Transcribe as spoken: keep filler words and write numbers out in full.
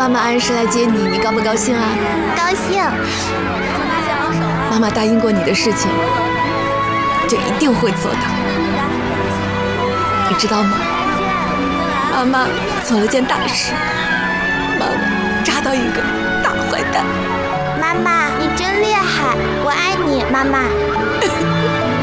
妈妈按时来接你，你高不高兴啊？ 高兴。 妈妈答应过你的事情，就一定会做到，你知道吗？妈妈做了件大事，妈妈抓到一个大坏蛋。 妈妈，你真厉害，我爱你，妈妈。